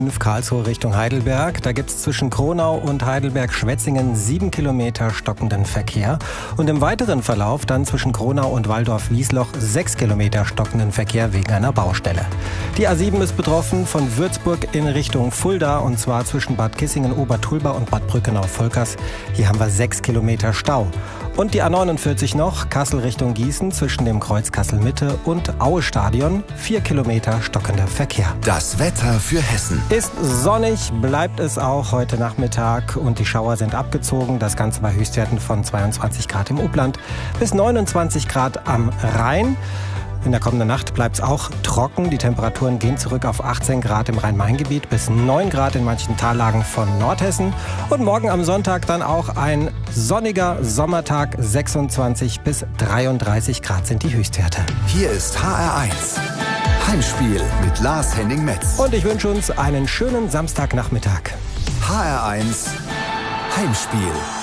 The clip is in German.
Karlsruhe Richtung Heidelberg. Da gibt es zwischen Kronau und Heidelberg-Schwetzingen 7 Kilometer stockenden Verkehr. Und im weiteren Verlauf dann zwischen Kronau und Walldorf-Wiesloch 6 Kilometer stockenden Verkehr wegen einer Baustelle. Die A7 ist betroffen von Würzburg in Richtung Fulda, und zwar zwischen Bad Kissingen, Obertulba und Bad Brückenau-Volkers. Hier haben wir 6 Kilometer Stau. Und die A49 noch, Kassel Richtung Gießen zwischen dem Kreuz Kassel-Mitte und Aue-Stadion, 4 Kilometer stockender Verkehr. Das Wetter für Hessen. Ist sonnig, bleibt es auch heute Nachmittag und die Schauer sind abgezogen. Das Ganze bei Höchstwerten von 22 Grad im Upland bis 29 Grad am Rhein. In der kommenden Nacht bleibt es auch trocken. Die Temperaturen gehen zurück auf 18 Grad im Rhein-Main-Gebiet bis 9 Grad in manchen Tallagen von Nordhessen. Und morgen am Sonntag dann auch ein sonniger Sommertag. 26 bis 33 Grad sind die Höchstwerte. Hier ist HR1 Heimspiel mit Lars Henning-Metz. Und ich wünsche uns einen schönen Samstagnachmittag. HR1 Heimspiel.